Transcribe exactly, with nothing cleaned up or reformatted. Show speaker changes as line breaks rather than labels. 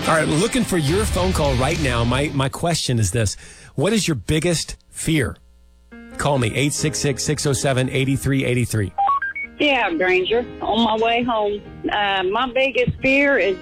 All right, looking for your phone call right now. My my question is this. What is your biggest fear? Call me, eight six six, six oh seven, eight three eight three.
Yeah, Granger, on my way home. Uh, my biggest fear is